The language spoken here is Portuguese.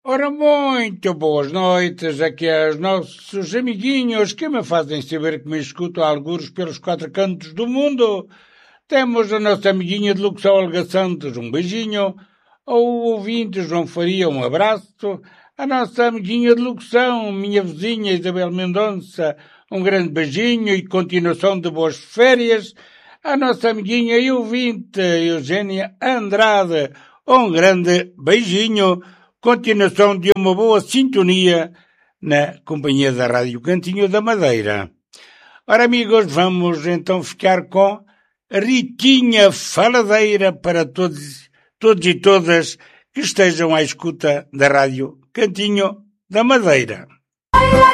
Ora, muito boas noites aqui aos nossos amiguinhos que me fazem saber que me escutam algures pelos quatro cantos do mundo. Temos a nossa amiguinha de locução Olga Santos, um beijinho. Ao ouvinte João Faria, um abraço. A nossa amiguinha de locução, minha vizinha Isabel Mendonça, um grande beijinho e continuação de boas férias. A nossa amiguinha e ouvinte Eugénia Andrade, um grande beijinho. Continuação de uma boa sintonia na companhia da Rádio Cantinho da Madeira. Ora, amigos, vamos então ficar com Riquinha Faladeira para todos e todas que estejam à escuta da Rádio Cantinho da Madeira.